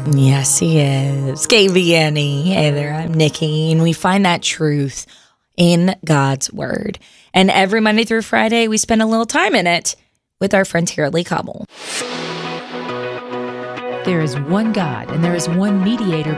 Yes, he is. KBNE. Hey there, I'm Nikki, and we find that truth in God's Word. And every Monday through Friday, we spend a little time in it with our friend here at Lee Cobble. There is one God, and there is one mediator